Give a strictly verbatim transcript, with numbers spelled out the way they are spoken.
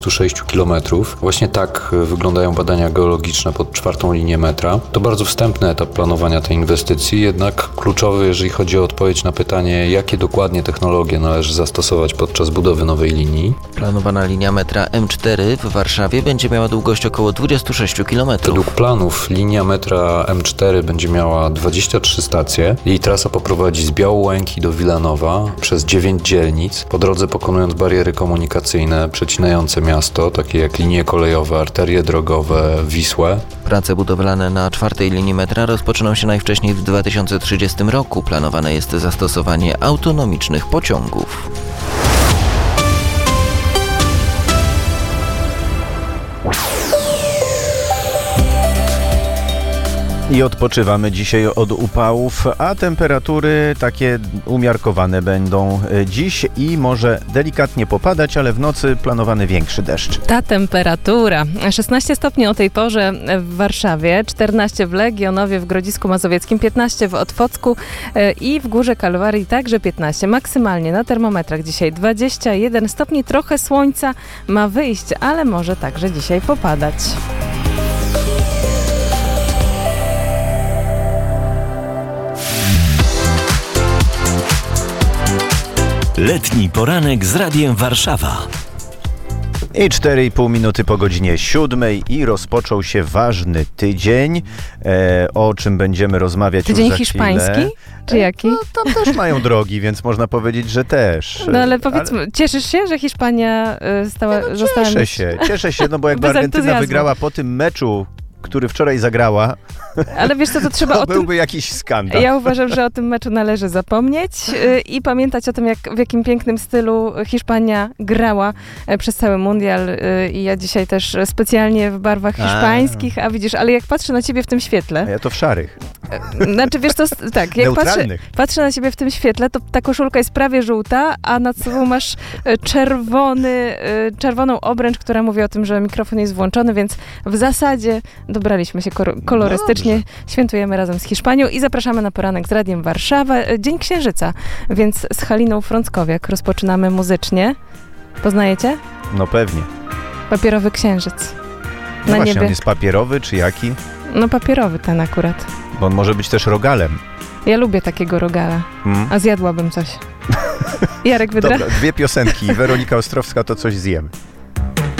sześć kilometrów. Właśnie tak wyglądają badania geologiczne pod czwartą linię metra. To bardzo wstępny etap planowania tej inwestycji, jednak kluczowy, jeżeli chodzi o odpowiedź na pytanie, jakie dokładnie technologie należy zastosować podczas budowy nowej linii. Planowana linia metra M cztery w Warszawie będzie miała długość około dwadzieścia sześć kilometrów. Według planów linia metra M cztery będzie miała dwadzieścia trzy stacje. Jej trasa poprowadzi z Białołęki do Wilanowa przez dziewięć dzielnic, po drodze pokonując bariery komunikacyjne przecinające miasto, takie jak linie kolejowe, arterie drogowe, Wisłę. Prace budowlane na czwartej linii metra rozpoczną się najwcześniej w dwa tysiące trzydziestym roku. Planowane jest zastosowanie autonomicznych pociągów. I odpoczywamy dzisiaj od upałów, a temperatury takie umiarkowane będą dziś i może delikatnie popadać, ale w nocy planowany większy deszcz. Ta temperatura, szesnaście stopni o tej porze w Warszawie, czternaście w Legionowie, w Grodzisku Mazowieckim, piętnaście w Otwocku i w Górze Kalwarii także piętnaście. Maksymalnie na termometrach dzisiaj dwadzieścia jeden stopni, trochę słońca ma wyjść, ale może także dzisiaj popadać. Letni poranek z Radiem Warszawa. I cztery i pół minuty po godzinie siódmej i rozpoczął się ważny tydzień, e, o czym będziemy rozmawiać tydzień już za hiszpański? chwilę. Czy jaki? No, tam też mają drogi, więc można powiedzieć, że też. No ale powiedzmy, ale... cieszysz się, że Hiszpania stała, no, została... Cieszę się, cieszę się, no bo jakby Bez Argentyna entuzjazmu. wygrała po tym meczu, który wczoraj zagrała, ale wiesz co, to trzeba to o tym... byłby jakiś skandal. Ja uważam, że o tym meczu należy zapomnieć yy, i pamiętać o tym, jak, w jakim pięknym stylu Hiszpania grała yy, przez cały mundial yy, i ja dzisiaj też specjalnie w barwach hiszpańskich, a, a widzisz, ale jak patrzę na ciebie w tym świetle... A ja to w szarych. Yy, znaczy, wiesz to, tak, jak patrzę, patrzę na ciebie w tym świetle, to ta koszulka jest prawie żółta, a nad sobą masz yy, czerwony, yy, czerwoną obręcz, która mówi o tym, że mikrofon jest włączony, więc w zasadzie dobraliśmy się kor- kolorystycznie. No świętujemy razem z Hiszpanią i zapraszamy na poranek z Radiem Warszawa. Dzień Księżyca, więc z Haliną Frąckowiak rozpoczynamy muzycznie. Poznajecie? No pewnie. Papierowy księżyc. No na właśnie, niebie. on jest papierowy czy jaki? No papierowy ten akurat. Bo on może być też rogalem. Ja lubię takiego rogala, hmm? a zjadłabym coś. Jarek Wydra? Dobra, dwie piosenki. Weronika Ostrowska, to coś zjemy.